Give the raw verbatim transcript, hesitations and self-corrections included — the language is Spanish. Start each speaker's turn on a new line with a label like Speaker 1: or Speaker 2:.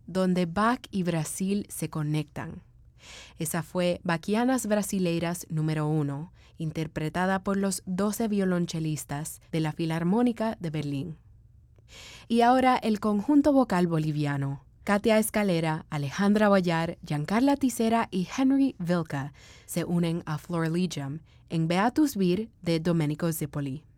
Speaker 1: donde Bach y Brasil se conectan. Esa fue Bachianas Brasileiras número uno, interpretada por los doce violonchelistas de la Filarmónica de Berlín. Y ahora el conjunto vocal boliviano. Katia Escalera, Alejandra Boyar, Giancarla Tisera y Henry Vilca se unen a Florilegium en Beatus Vir de Domenico Zippoli.